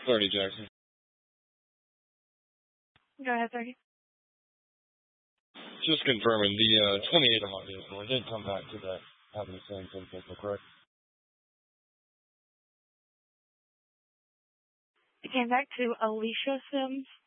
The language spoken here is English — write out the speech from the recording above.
30 Jackson. Go ahead, 30. Just confirming, the 28 of my vehicle, it did come back today, having the same vehicle, correct? It came back to Alicia Sims.